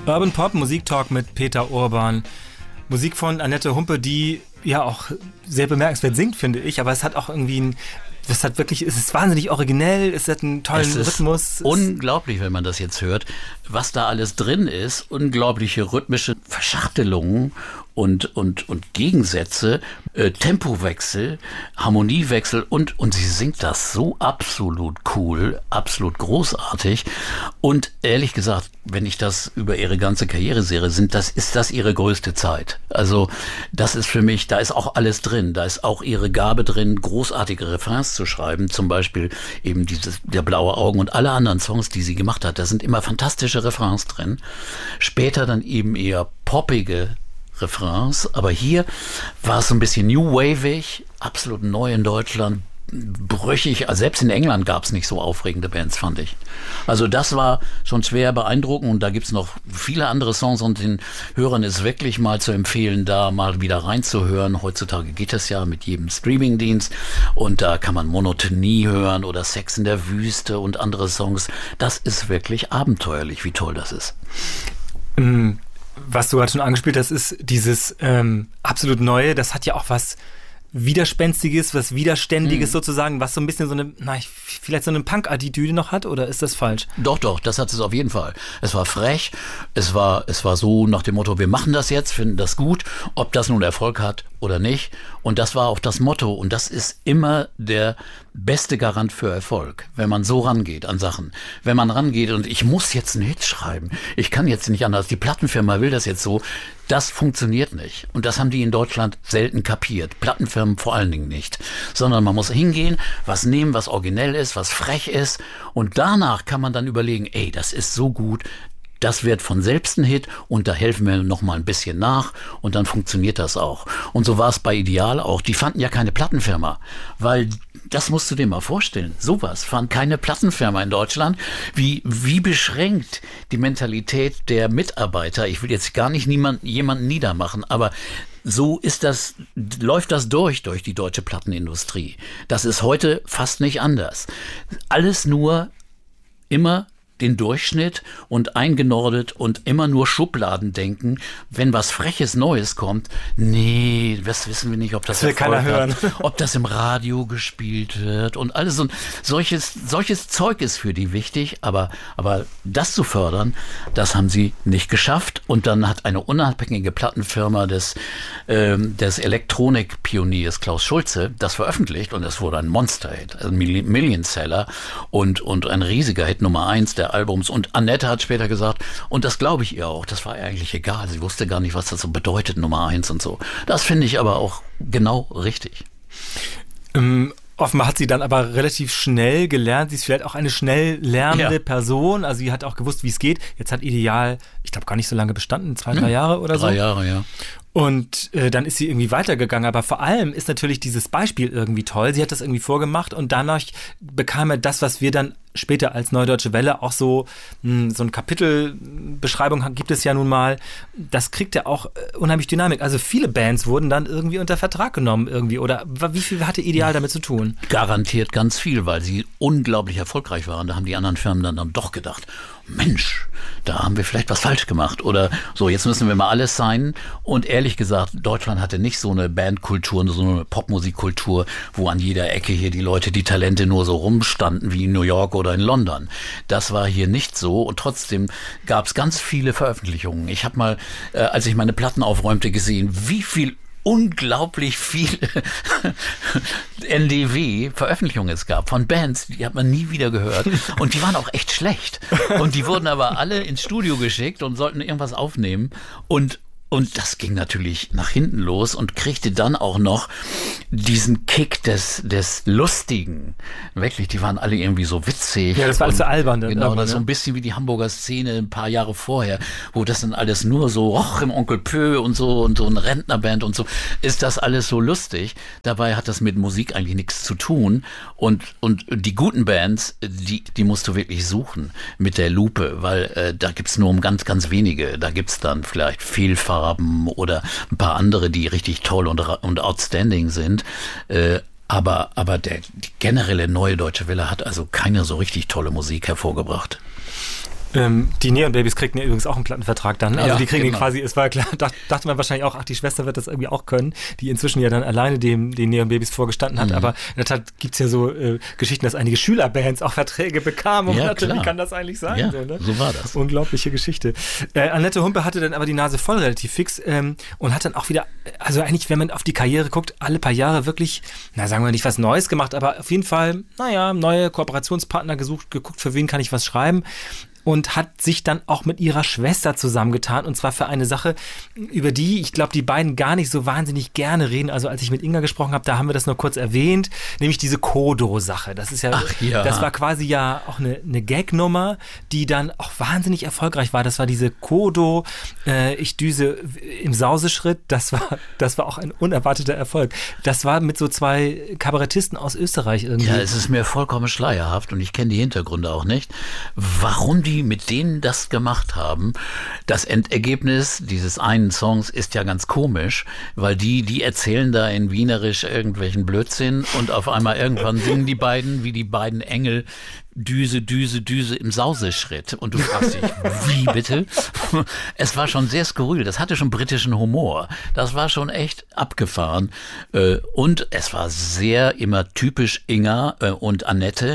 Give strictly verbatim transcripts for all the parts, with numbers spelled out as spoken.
Urban Pop, Musiktalk mit Peter Urban. Musik von Annette Humpe, die ja auch sehr bemerkenswert singt, finde ich, aber es hat auch irgendwie ein, das hat wirklich, es ist wahnsinnig originell, es hat einen tollen es ist Rhythmus. Unglaublich, wenn man das jetzt hört, was da alles drin ist, unglaubliche rhythmische Verschachtelungen und, und, und Gegensätze, äh, Tempowechsel, Harmoniewechsel und, und sie singt das so absolut cool, absolut großartig und ehrlich gesagt, wenn ich das über ihre ganze Karriere sehe, sind das, ist das ihre größte Zeit. Also das ist für mich, da ist auch alles drin, da ist auch ihre Gabe drin, großartige Refrains zu schreiben, zum Beispiel eben dieses, der blaue Augen und alle anderen Songs, die sie gemacht hat, da sind immer fantastische Refrains drin. Später dann eben eher poppige Refrains, aber hier war es so ein bisschen New Wave-ig, absolut neu in Deutschland, brüchig, also selbst in England gab es nicht so aufregende Bands, fand ich. Also das war schon schwer beeindruckend und da gibt es noch viele andere Songs und den Hörern ist wirklich mal zu empfehlen, da mal wieder reinzuhören. Heutzutage geht das ja mit jedem Streamingdienst und da kann man Monotonie hören oder Sex in der Wüste und andere Songs. Das ist wirklich abenteuerlich, wie toll das ist. Mm. Was du gerade schon angespielt hast, ist dieses ähm, absolut Neue, das hat ja auch was Widerspenstiges, was Widerständiges mhm. sozusagen, was so ein bisschen so eine, na, vielleicht so eine Punk-Attitüde noch hat, oder ist das falsch? Doch, doch, das hat es auf jeden Fall. Es war frech, es war, es war so nach dem Motto, wir machen das jetzt, finden das gut, ob das nun Erfolg hat oder nicht. Und das war auch das Motto und das ist immer der beste Garant für Erfolg, wenn man so rangeht an Sachen. Wenn man rangeht und ich muss jetzt einen Hit schreiben, ich kann jetzt nicht anders, die Plattenfirma will das jetzt so, das funktioniert nicht. Und das haben die in Deutschland selten kapiert. Plattenfirmen vor allen Dingen nicht. Sondern man muss hingehen, was nehmen, was originell ist, was frech ist. Und danach kann man dann überlegen, ey, das ist so gut, das wird von selbst ein Hit und da helfen wir noch mal ein bisschen nach und dann funktioniert das auch. Und so war es bei Ideal auch. Die fanden ja keine Plattenfirma, weil das musst du dir mal vorstellen. Sowas fand keine Plattenfirma in Deutschland. Wie, wie beschränkt die Mentalität der Mitarbeiter. Ich will jetzt gar nicht niemand, jemanden niedermachen, aber so ist das, läuft das durch, durch die deutsche Plattenindustrie. Das ist heute fast nicht anders. Alles nur immer den Durchschnitt und eingenordet und immer nur Schubladen denken. Wenn was Freches Neues kommt, nee, das wissen wir nicht, ob das, das will keiner hören. Ob das im Radio gespielt wird und alles und solches, solches Zeug ist für die wichtig, aber, aber das zu fördern, das haben sie nicht geschafft und dann hat eine unabhängige Plattenfirma des, ähm, des Elektronikpioniers Klaus Schulze das veröffentlicht und es wurde ein Monster-Hit, ein Million-Seller und, und ein riesiger Hit Nummer eins der Albums. Und Annette hat später gesagt, und das glaube ich ihr auch, das war ihr eigentlich egal. Sie wusste gar nicht, was das so bedeutet, Nummer eins und so. Das finde ich aber auch genau richtig. Ähm, offenbar hat sie dann aber relativ schnell gelernt. Sie ist vielleicht auch eine schnell lernende ja. Person. Also sie hat auch gewusst, wie es geht. Jetzt hat Ideal, ich glaube, gar nicht so lange bestanden, zwei, drei hm, Jahre oder drei so. Drei Jahre, ja. Und äh, dann ist sie irgendwie weitergegangen. Aber vor allem ist natürlich dieses Beispiel irgendwie toll. Sie hat das irgendwie vorgemacht und danach bekam er das, was wir dann später als Neue Deutsche Welle auch so mh, so eine Kapitelbeschreibung gibt es ja nun mal. Das kriegt ja auch äh, unheimlich Dynamik. Also viele Bands wurden dann irgendwie unter Vertrag genommen irgendwie. Oder wie viel hatte Ideal damit zu tun? Garantiert ganz viel, weil sie unglaublich erfolgreich waren. Da haben die anderen Firmen dann, dann doch gedacht, Mensch, da haben wir vielleicht was falsch gemacht oder so, jetzt müssen wir mal alles sein. Und ehrlich gesagt, Deutschland hatte nicht so eine Bandkultur, so eine Popmusikkultur, wo an jeder Ecke hier die Leute, die Talente nur so rumstanden wie in New York oder in London. Das war hier nicht so und trotzdem gab es ganz viele Veröffentlichungen. Ich habe mal, äh, als ich meine Platten aufräumte, gesehen, wie viel unglaublich viele N D W-Veröffentlichungen es gab von Bands, die hat man nie wieder gehört und die waren auch echt schlecht und die wurden aber alle ins Studio geschickt und sollten irgendwas aufnehmen und Und das ging natürlich nach hinten los und kriegte dann auch noch diesen Kick des, des Lustigen. Wirklich, die waren alle irgendwie so witzig. Ja, das war alles so albern. Genau, das so ein bisschen wie die Hamburger Szene ein paar Jahre vorher, wo das dann alles nur so, och, im Onkel Pö und so und so eine Rentnerband und so, ist das alles so lustig. Dabei hat das mit Musik eigentlich nichts zu tun. Und, und die guten Bands, die, die musst du wirklich suchen mit der Lupe, weil äh, da gibt's nur um ganz, ganz wenige. Da gibt's dann vielleicht Vielfalt oder ein paar andere, die richtig toll und, und outstanding sind. Äh, aber aber der, die generelle Neue Deutsche Welle hat also keine so richtig tolle Musik hervorgebracht. Ähm, die Neon Babies kriegten ja übrigens auch einen Plattenvertrag dann. Also ja, die kriegen genau. den quasi, es war klar, dacht, dachte man wahrscheinlich auch, ach, die Schwester wird das irgendwie auch können, die inzwischen ja dann alleine dem, den Neon Babies vorgestanden hat. Mhm. Aber in der Tat gibt es ja so äh, Geschichten, dass einige Schülerbands auch Verträge bekamen. Und ja, dachte, klar. wie kann das eigentlich sein? Ja, so, ne? so war das. Unglaubliche Geschichte. Äh, Annette Humpe hatte dann aber die Nase voll relativ fix ähm, und hat dann auch wieder, also eigentlich, wenn man auf die Karriere guckt, alle paar Jahre wirklich, na sagen wir nicht was Neues gemacht, aber auf jeden Fall, naja, neue Kooperationspartner gesucht, geguckt, für wen kann ich was schreiben. Und hat sich dann auch mit ihrer Schwester zusammengetan und zwar für eine Sache, über die, ich glaube, die beiden gar nicht so wahnsinnig gerne reden. Also als ich mit Inga gesprochen habe, da haben wir das nur kurz erwähnt, nämlich diese Kodo-Sache. Das ist ja, Ach, ja. das war quasi ja auch eine, eine Gag-Nummer, die dann auch wahnsinnig erfolgreich war. Das war diese Kodo, äh, ich düse im Sauseschritt. Das war, das war auch ein unerwarteter Erfolg. Das war mit so zwei Kabarettisten aus Österreich irgendwie. Ja, es ist mir vollkommen schleierhaft und ich kenne die Hintergründe auch nicht. Warum die mit denen das gemacht haben, das Endergebnis dieses einen Songs ist ja ganz komisch, weil die, die erzählen da in Wienerisch irgendwelchen Blödsinn und auf einmal irgendwann singen die beiden wie die beiden Engel Düse, Düse, Düse im Sauseschritt. Und du fragst dich, wie bitte? Es war schon sehr skurril. Das hatte schon britischen Humor. Das war schon echt abgefahren. Und es war sehr immer typisch Inga und Annette,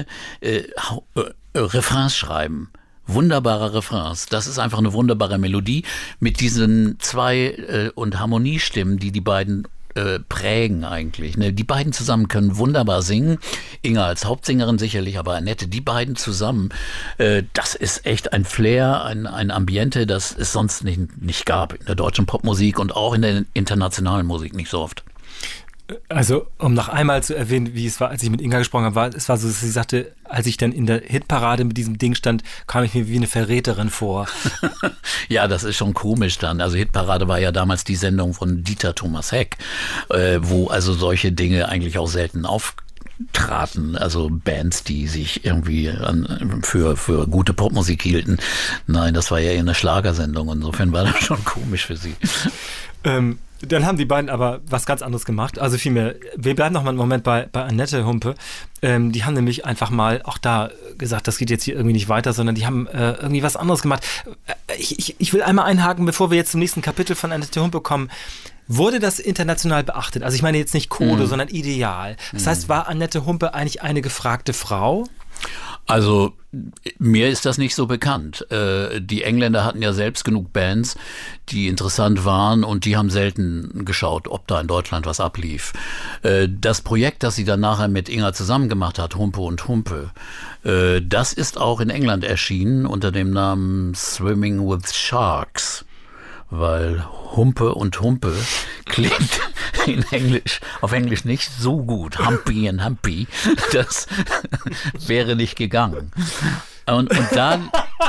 Refrains schreiben. Wunderbare Refrains. Das ist einfach eine wunderbare Melodie mit diesen zwei äh, und Harmoniestimmen, die die beiden äh, prägen eigentlich. Ne? Die beiden zusammen können wunderbar singen. Inga als Hauptsängerin sicherlich, aber Annette, die beiden zusammen, äh, das ist echt ein Flair, ein, ein Ambiente, das es sonst nicht, nicht gab in der deutschen Popmusik und auch in der internationalen Musik nicht so oft. Also, um noch einmal zu erwähnen, wie es war, als ich mit Inga gesprochen habe, war, es war so, dass sie sagte, als ich dann in der Hitparade mit diesem Ding stand, kam ich mir wie eine Verräterin vor. Ja, das ist schon komisch dann. Also Hitparade war ja damals die Sendung von Dieter Thomas Heck, äh, wo also solche Dinge eigentlich auch selten auftraten. Also Bands, die sich irgendwie an, für, für gute Popmusik hielten. Nein, das war ja eher eine Schlagersendung. Insofern war das schon komisch für sie. Ähm, Dann haben die beiden aber was ganz anderes gemacht. Also vielmehr, wir bleiben noch mal einen Moment bei, bei Annette Humpe. Ähm, die haben nämlich einfach mal auch da gesagt, das geht jetzt hier irgendwie nicht weiter, sondern die haben äh, irgendwie was anderes gemacht. Ich, ich, ich will einmal einhaken, bevor wir jetzt zum nächsten Kapitel von Annette Humpe kommen. Wurde das international beachtet? Also ich meine jetzt nicht Kodo, mm. sondern ideal. Das mm. heißt, war Annette Humpe eigentlich eine gefragte Frau? Also mir ist das nicht so bekannt. Äh, die Engländer hatten ja selbst genug Bands, die interessant waren und die haben selten geschaut, ob da in Deutschland was ablief. Äh, das Projekt, das sie dann nachher mit Inga zusammen gemacht hat, Humpe und Humpe, äh, das ist auch in England erschienen unter dem Namen Swimming with Sharks. Weil Humpe und Humpe klingt in Englisch, auf Englisch nicht so gut. Humpy and Humpy, das wäre nicht gegangen. Und, und da,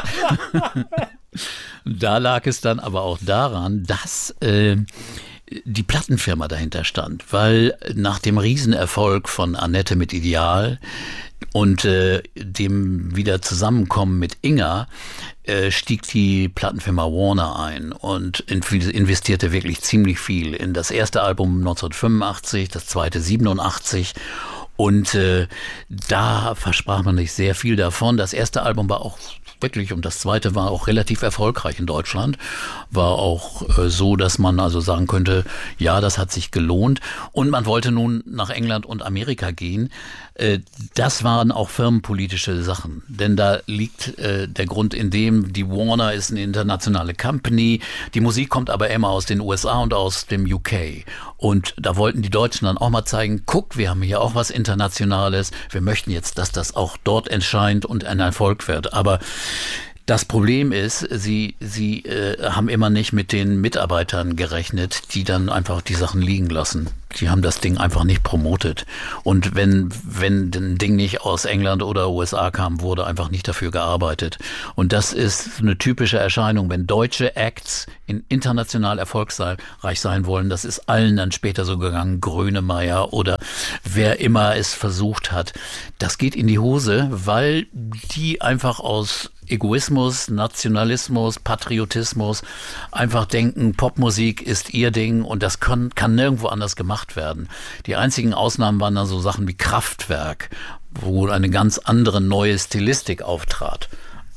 da lag es dann aber auch daran, dass äh, die Plattenfirma dahinter stand, weil nach dem Riesenerfolg von Annette mit Ideal und äh, dem wieder Zusammenkommen mit Inga äh, stieg die Plattenfirma Warner ein und investierte wirklich ziemlich viel in das erste Album neunzehnhundertfünfundachtzig, das zweite siebenundachtzig und äh, da versprach man sich sehr viel davon. Das erste Album war auch wirklich und das zweite war auch relativ erfolgreich in Deutschland. War auch äh, so, dass man also sagen könnte, ja, das hat sich gelohnt. Und man wollte nun nach England und Amerika gehen. Äh, das waren auch firmenpolitische Sachen. Denn da liegt äh, der Grund in dem, die Warner ist eine internationale Company. Die Musik kommt aber immer aus den U S A und aus dem U K. Und da wollten die Deutschen dann auch mal zeigen, guck, wir haben hier auch was Internationales. Wir möchten jetzt, dass das auch dort erscheint und ein Erfolg wird. Aber das Problem ist, sie, sie äh, haben immer nicht mit den Mitarbeitern gerechnet, die dann einfach die Sachen liegen lassen. Die haben das Ding einfach nicht promotet. Und wenn, wenn ein Ding nicht aus England oder U S A kam, wurde einfach nicht dafür gearbeitet. Und das ist eine typische Erscheinung, wenn deutsche Acts in international erfolgreich sein wollen. Das ist allen dann später so gegangen, Grönemeyer oder wer immer es versucht hat. Das geht in die Hose, weil die einfach aus Egoismus, Nationalismus, Patriotismus einfach denken, Popmusik ist ihr Ding und das kann, kann nirgendwo anders gemacht werden. Die einzigen Ausnahmen waren dann so Sachen wie Kraftwerk, wo eine ganz andere neue Stilistik auftrat.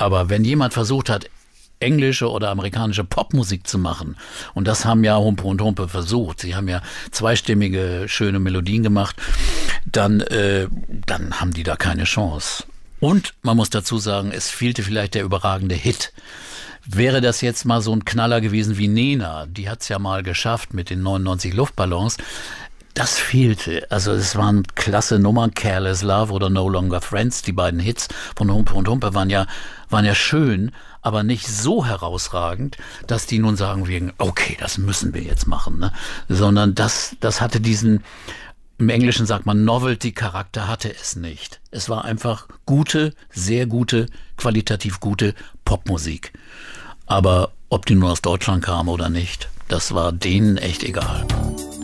Aber wenn jemand versucht hat, englische oder amerikanische Popmusik zu machen, und das haben ja Humpe und Humpe versucht, sie haben ja zweistimmige, schöne Melodien gemacht, dann, äh, dann haben die da keine Chance. Und man muss dazu sagen, es fehlte vielleicht der überragende Hit. Wäre das jetzt mal so ein Knaller gewesen wie Nena, die hat's ja mal geschafft mit den neunundneunzig Luftballons, das fehlte. Also es waren klasse Nummern, Careless Love oder No Longer Friends, die beiden Hits von Humpe und Humpe waren ja, waren ja schön, aber nicht so herausragend, dass die nun sagen wegen, okay, das müssen wir jetzt machen, ne? Sondern das, das hatte diesen, im Englischen sagt man Novelty-Charakter, hatte es nicht. Es war einfach gute, sehr gute, qualitativ gute Popmusik. Aber ob die nur aus Deutschland kam oder nicht, das war denen echt egal.